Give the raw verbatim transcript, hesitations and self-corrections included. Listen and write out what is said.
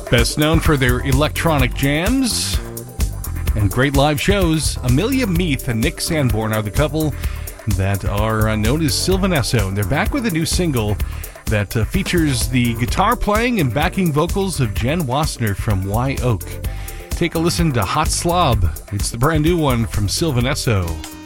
Best known for their electronic jams and great live shows, Amelia Meath and Nick Sanborn are the couple that are uh, known as Sylvan Esso, and they're back with a new single that uh, features the guitar playing and backing vocals of Jen Wassner from Wye Oak. Take a listen to Hot Slob. It's the brand new one from Sylvan Esso.